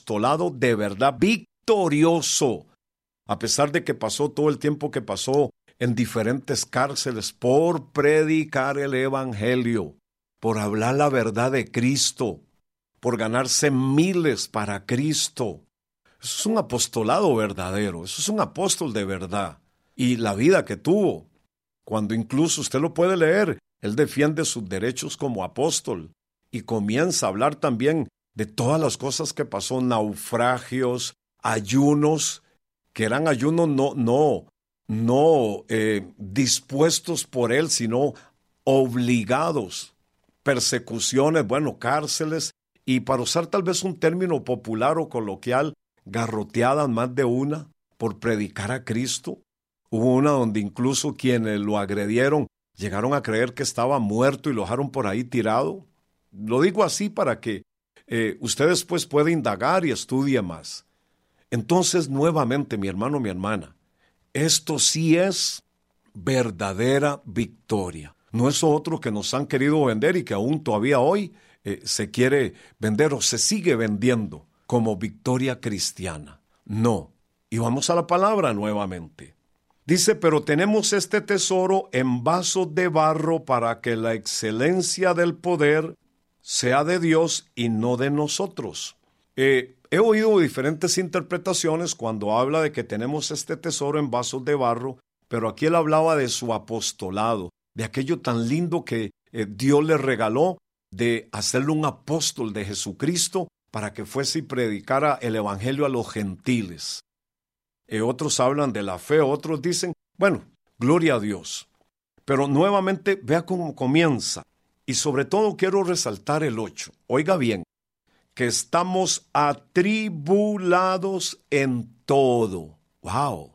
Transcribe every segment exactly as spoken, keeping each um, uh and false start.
apostolado de verdad victorioso, a pesar de que pasó todo el tiempo que pasó en diferentes cárceles por predicar el evangelio, por hablar la verdad de Cristo, por ganarse miles para Cristo. Eso es un apostolado verdadero, eso es un apóstol de verdad. Y la vida que tuvo, cuando incluso usted lo puede leer, él defiende sus derechos como apóstol y comienza a hablar también de todas las cosas que pasó, naufragios, ayunos, que eran ayunos no, no, no eh, dispuestos por él, sino obligados, persecuciones, bueno, cárceles, y para usar tal vez un término popular o coloquial, garroteadas más de una por predicar a Cristo. Hubo una donde incluso quienes lo agredieron llegaron a creer que estaba muerto y lo dejaron por ahí tirado. Lo digo así para que eh, usted después pueda indagar y estudie más. Entonces, nuevamente, mi hermano, mi hermana, esto sí es verdadera victoria. No es otro que nos han querido vender y que aún todavía hoy eh, se quiere vender o se sigue vendiendo como victoria cristiana. No. Y vamos a la palabra nuevamente. Dice, pero tenemos este tesoro en vasos de barro para que la excelencia del poder sea de Dios y no de nosotros. Eh, he oído diferentes interpretaciones cuando habla de que tenemos este tesoro en vasos de barro, pero aquí él hablaba de su apostolado, de aquello tan lindo que eh, Dios le regaló, de hacerlo un apóstol de Jesucristo para que fuese y predicara el evangelio a los gentiles. Eh, otros hablan de la fe, otros dicen, bueno, gloria a Dios. Pero nuevamente vea cómo comienza. Y sobre todo quiero resaltar el ocho. Oiga bien, que estamos atribulados en todo. ¡Wow!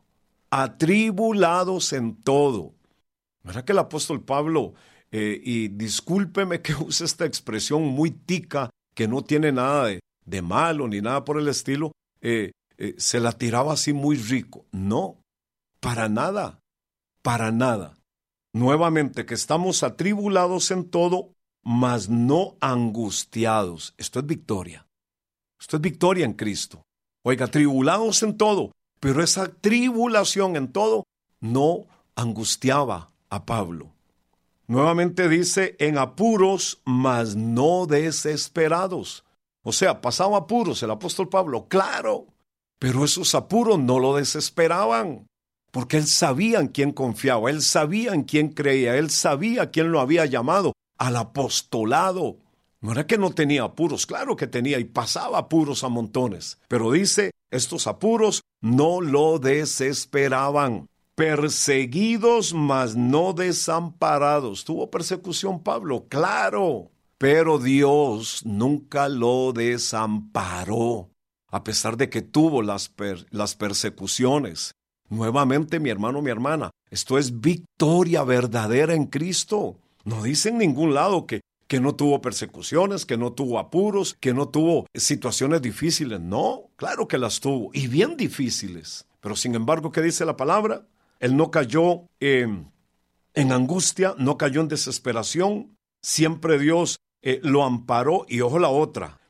Atribulados en todo. ¿Verdad que el apóstol Pablo, eh, y discúlpeme que use esta expresión muy tica, que no tiene nada de, de malo ni nada por el estilo, eh, Eh, se la tiraba así muy rico? No, para nada, para nada. Nuevamente, que estamos atribulados en todo, mas no angustiados. Esto es victoria. Esto es victoria en Cristo. Oiga, tribulados en todo, pero esa tribulación en todo no angustiaba a Pablo. Nuevamente dice, en apuros, mas no desesperados. O sea, pasaba apuros el apóstol Pablo, claro. Pero esos apuros no lo desesperaban, porque él sabía en quién confiaba, él sabía en quién creía, él sabía quién lo había llamado al apostolado. No era que no tenía apuros, claro que tenía y pasaba apuros a montones. Pero dice, estos apuros no lo desesperaban. Perseguidos, mas no desamparados. ¿Tuvo persecución Pablo? Claro. Pero Dios nunca lo desamparó. A pesar de que tuvo las, per, las persecuciones. Nuevamente, mi hermano, mi hermana, esto es victoria verdadera en Cristo. No dice en ningún lado que, que no tuvo persecuciones, que no tuvo apuros, que no tuvo situaciones difíciles. No, claro que las tuvo, y bien difíciles. Pero sin embargo, ¿qué dice la palabra? Él no cayó eh, en angustia, no cayó en desesperación. Siempre Dios eh, lo amparó. Y ojo la otra,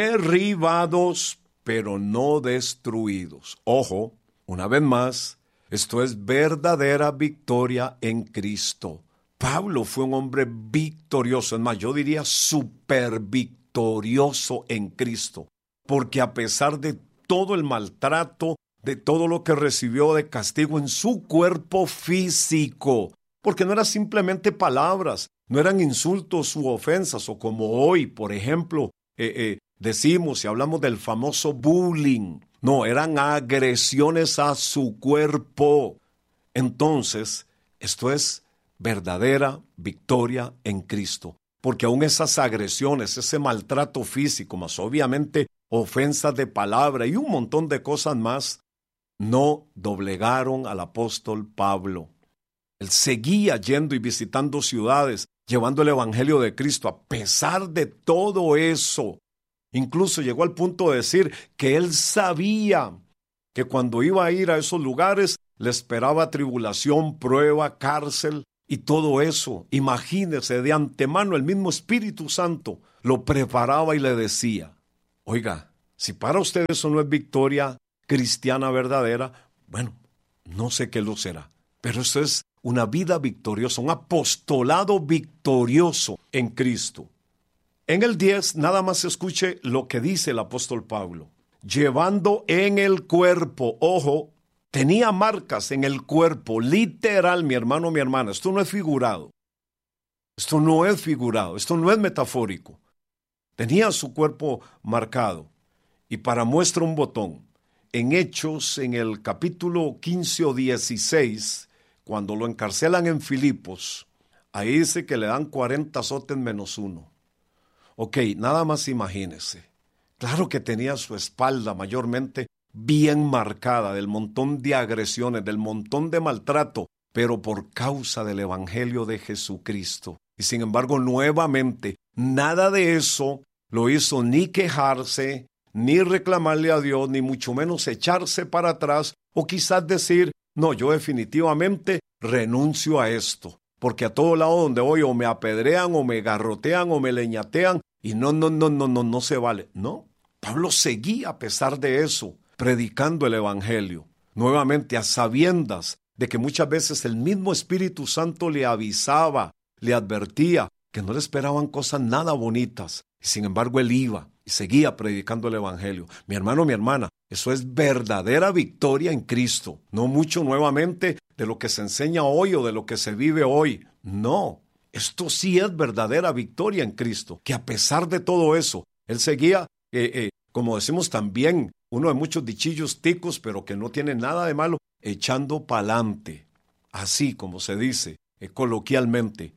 derribados, pero no destruidos. Ojo, una vez más, esto es verdadera victoria en Cristo. Pablo fue un hombre victorioso, es más, yo diría súper victorioso en Cristo, porque a pesar de todo el maltrato, de todo lo que recibió de castigo en su cuerpo físico, porque no eran simplemente palabras, no eran insultos u ofensas, o como hoy, por ejemplo, eh, eh, decimos y hablamos del famoso bullying. No, eran agresiones a su cuerpo. Entonces, esto es verdadera victoria en Cristo. Porque aún esas agresiones, ese maltrato físico, más obviamente ofensas de palabra y un montón de cosas más, no doblegaron al apóstol Pablo. Él seguía yendo y visitando ciudades, llevando el evangelio de Cristo a pesar de todo eso. Incluso llegó al punto de decir que él sabía que cuando iba a ir a esos lugares le esperaba tribulación, prueba, cárcel y todo eso. Imagínese, de antemano el mismo Espíritu Santo lo preparaba y le decía, oiga, Si para usted eso no es victoria cristiana verdadera, bueno, no sé qué lo será. Pero esto es una vida victoriosa, un apostolado victorioso en Cristo. En el diez, nada más escuche lo que dice el apóstol Pablo. Llevando en el cuerpo, ojo, tenía marcas en el cuerpo, literal, mi hermano, mi hermana. Esto no es figurado. Esto no es figurado, esto no es metafórico. Tenía su cuerpo marcado. Y para muestra un botón, en Hechos, en el capítulo quince o dieciséis, cuando lo encarcelan en Filipos, ahí dice que le dan cuarenta azotes menos uno. Ok, nada más imagínese. Claro que tenía su espalda mayormente bien marcada del montón de agresiones, del montón de maltrato, pero por causa del Evangelio de Jesucristo. Y sin embargo, nuevamente, nada de eso lo hizo ni quejarse, ni reclamarle a Dios, ni mucho menos echarse para atrás, o quizás decir, no, yo definitivamente renuncio a esto, porque a todo lado donde voy o me apedrean, o me garrotean, o me leñatean, y no, no, no, no, no, no se vale. No, Pablo seguía a pesar de eso, predicando el Evangelio, nuevamente a sabiendas de que muchas veces el mismo Espíritu Santo le avisaba, le advertía que no le esperaban cosas nada bonitas, y sin embargo él iba y seguía predicando el Evangelio. Mi hermano, mi hermana, eso es verdadera victoria en Cristo, no mucho nuevamente de lo que se enseña hoy o de lo que se vive hoy, no. Esto sí es verdadera victoria en Cristo, que a pesar de todo eso, él seguía, eh, eh, como decimos también, uno de muchos dichillos ticos, pero que no tiene nada de malo, echando pa'lante, así como se dice eh, coloquialmente.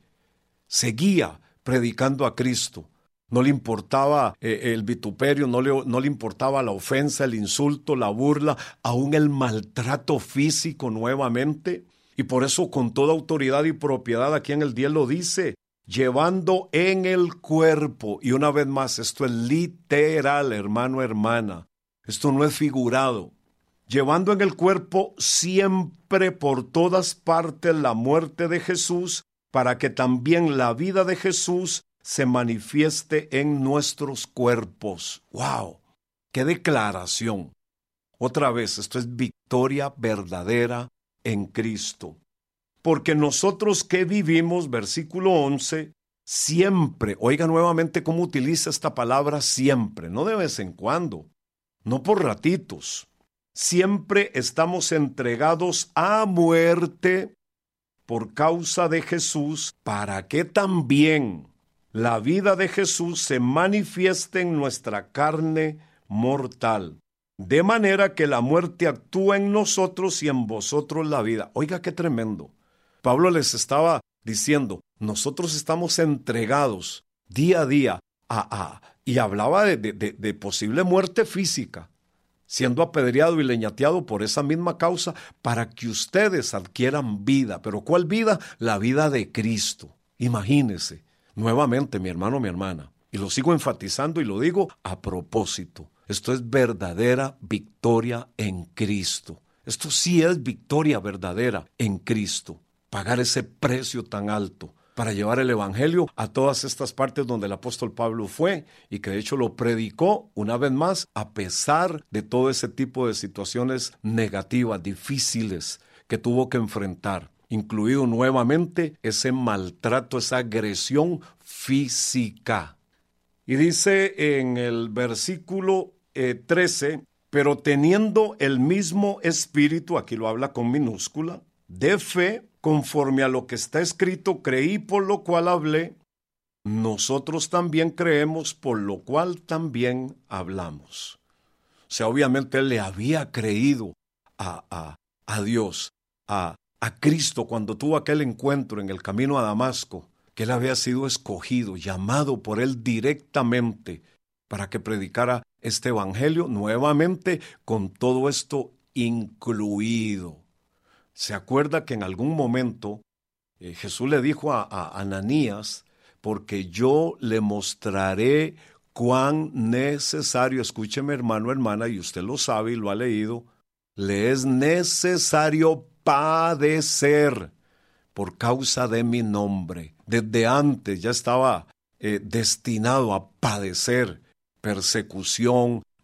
Seguía predicando a Cristo. No le importaba eh, el vituperio, no le, no le importaba la ofensa, el insulto, la burla, aún el maltrato físico nuevamente. Y por eso con toda autoridad y propiedad aquí en el diez lo dice, llevando en el cuerpo. Y una vez más, esto es literal, hermano, hermana. Esto no es figurado. Llevando en el cuerpo siempre por todas partes la muerte de Jesús, para que también la vida de Jesús se manifieste en nuestros cuerpos. ¡Wow! ¡Qué declaración! Otra vez, esto es victoria verdadera en Cristo. Porque nosotros que vivimos, versículo once, siempre, oiga nuevamente cómo utiliza esta palabra siempre, no de vez en cuando, no por ratitos. Siempre estamos entregados a muerte por causa de Jesús, para que también la vida de Jesús se manifieste en nuestra carne mortal, de manera que la muerte actúa en nosotros y en vosotros la vida. Oiga, qué tremendo. Pablo les estaba diciendo, nosotros estamos entregados día a día a, a y hablaba de, de, de, de posible muerte física, siendo apedreado y leñateado por esa misma causa, para que ustedes adquieran vida. ¿Pero cuál vida? La vida de Cristo. Imagínese. Nuevamente, mi hermano, mi hermana, y lo sigo enfatizando y lo digo a propósito, esto es verdadera victoria en Cristo. Esto sí es victoria verdadera en Cristo. Pagar ese precio tan alto para llevar el Evangelio a todas estas partes donde el apóstol Pablo fue y que de hecho lo predicó una vez más a pesar de todo ese tipo de situaciones negativas, difíciles que tuvo que enfrentar, incluido nuevamente ese maltrato, esa agresión física. Y dice en el versículo eh, trece, pero teniendo el mismo espíritu, aquí lo habla con minúscula, de fe, conforme a lo que está escrito, creí por lo cual hablé, nosotros también creemos por lo cual también hablamos. O sea, obviamente él le había creído a, a, a Dios, a, a Cristo cuando tuvo aquel encuentro en el camino a Damasco, que él había sido escogido, llamado por él directamente para que predicara este evangelio, nuevamente con todo esto incluido. ¿Se acuerda que en algún momento eh, Jesús le dijo a, a Ananías, porque yo le mostraré cuán necesario, escúcheme hermano, hermana, y usted lo sabe y lo ha leído, le es necesario padecer por causa de mi nombre. Desde antes ya estaba eh, destinado a padecer persecución,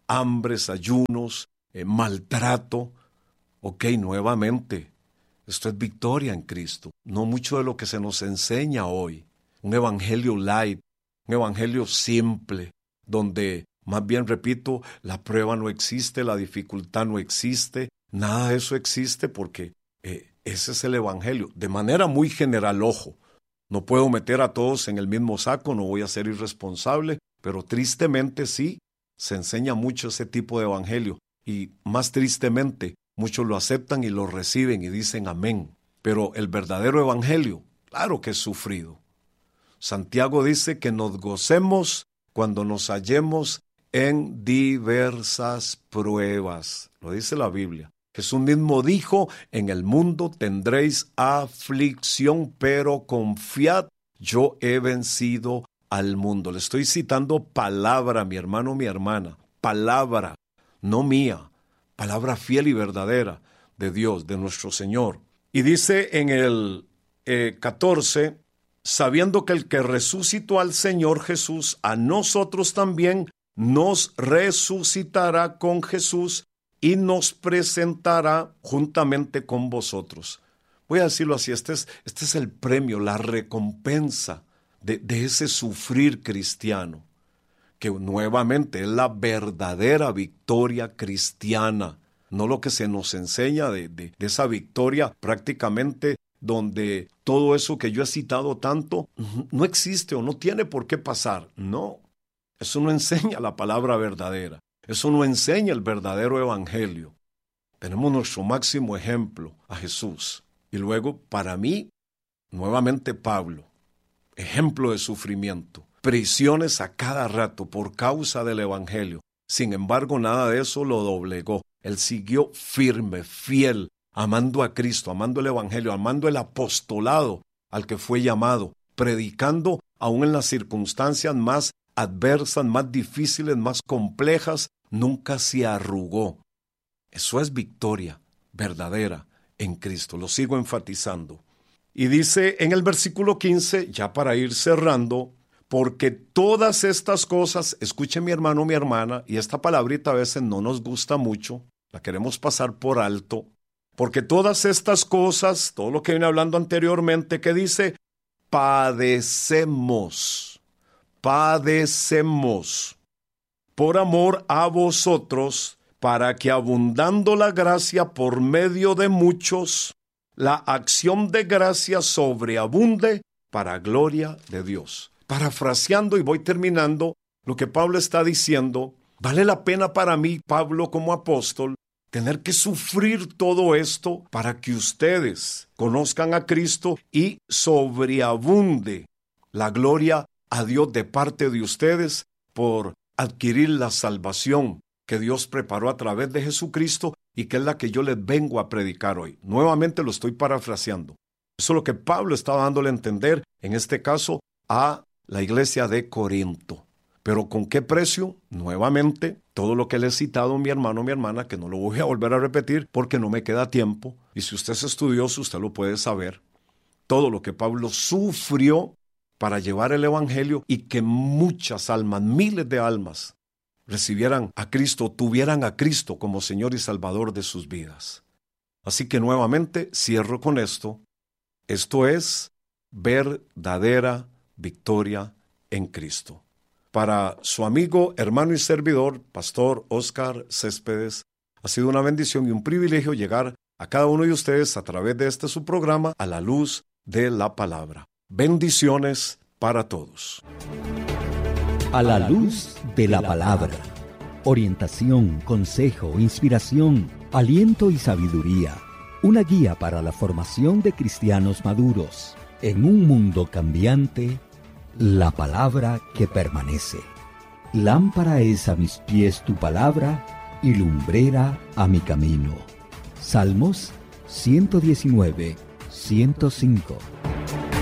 hambres, ayunos, eh, maltrato. Ok, nuevamente, esto es victoria en Cristo. No mucho de lo que se nos enseña hoy. Un evangelio light, un evangelio simple, donde, más bien repito, la prueba no existe, la dificultad no existe, nada de eso existe porque eh, ese es el evangelio. De manera muy general, ojo, no puedo meter a todos en el mismo saco, no voy a ser irresponsable, pero tristemente sí, se enseña mucho ese tipo de evangelio y más tristemente, muchos lo aceptan y lo reciben y dicen amén. Pero el verdadero evangelio, claro que es sufrido. Santiago dice que nos gocemos cuando nos hallemos en diversas pruebas. Lo dice la Biblia. Jesús mismo dijo, en el mundo tendréis aflicción, pero confiad, yo he vencido al mundo. Le estoy citando palabra, mi hermano, mi hermana. Palabra, no mía. Palabra fiel y verdadera de Dios, de nuestro Señor. Y dice en el eh, catorce, sabiendo que el que resucitó al Señor Jesús, a nosotros también nos resucitará con Jesús y nos presentará juntamente con vosotros. Voy a decirlo así, este es, este es el premio, la recompensa de, de ese sufrir cristiano, que nuevamente es la verdadera victoria cristiana, no lo que se nos enseña de, de, de esa victoria prácticamente donde todo eso que yo he citado tanto no existe o no tiene por qué pasar. No, eso no enseña la palabra verdadera, eso no enseña el verdadero evangelio. Tenemos nuestro máximo ejemplo, a Jesús. Y luego, para mí, nuevamente Pablo, ejemplo de sufrimiento, prisiones a cada rato por causa del evangelio. Sin embargo, nada de eso lo doblegó. Él siguió firme, fiel, amando a Cristo, amando el evangelio, amando el apostolado al que fue llamado, predicando aún en las circunstancias más adversas, más difíciles, más complejas, nunca se arrugó. Eso es victoria verdadera en Cristo. Lo sigo enfatizando. Y dice en el versículo quince, ya para ir cerrando, porque todas estas cosas, escuche mi hermano, mi hermana, y esta palabrita a veces no nos gusta mucho, la queremos pasar por alto, porque todas estas cosas, todo lo que viene hablando anteriormente, que dice, padecemos, padecemos, por amor a vosotros, para que abundando la gracia por medio de muchos, la acción de gracia sobreabunde para gloria de Dios. Parafraseando y voy terminando, lo que Pablo está diciendo, vale la pena para mí, Pablo como apóstol, tener que sufrir todo esto para que ustedes conozcan a Cristo y sobreabunde la gloria a Dios de parte de ustedes por adquirir la salvación que Dios preparó a través de Jesucristo y que es la que yo les vengo a predicar hoy. Nuevamente lo estoy parafraseando. Eso es lo que Pablo estaba dándole a entender, en este caso, a la iglesia de Corinto. ¿Pero con qué precio? Nuevamente, todo lo que le he citado, mi hermano, mi hermana, que no lo voy a volver a repetir porque no me queda tiempo. Y si usted es estudioso, usted lo puede saber. Todo lo que Pablo sufrió para llevar el evangelio y que muchas almas, miles de almas, recibieran a Cristo, tuvieran a Cristo como Señor y Salvador de sus vidas. Así que nuevamente cierro con esto. Esto es verdadera victoria en Cristo. Para su amigo, hermano y servidor, Pastor Óscar Céspedes, ha sido una bendición y un privilegio llegar a cada uno de ustedes a través de este su programa, A la Luz de la Palabra. Bendiciones para todos. A la Luz de la Palabra. Orientación, consejo, inspiración, aliento y sabiduría. Una guía para la formación de cristianos maduros. En un mundo cambiante, la palabra que permanece. Lámpara es a mis pies tu palabra y lumbrera a mi camino. Salmos ciento diecinueve, ciento cinco.